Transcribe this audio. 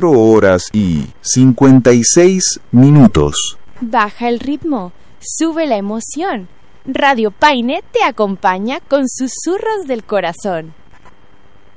4 horas y 56 minutos. Baja el ritmo, sube la emoción. Radio Paine te acompaña con susurros del corazón.